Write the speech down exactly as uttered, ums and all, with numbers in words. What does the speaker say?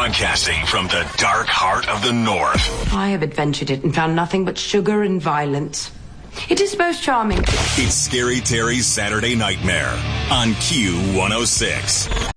Broadcasting from the dark heart of the North. I have adventured it and found nothing but sugar and violence. It is most charming. It's Scary Terry's Saturday Nightmare on Q one oh six.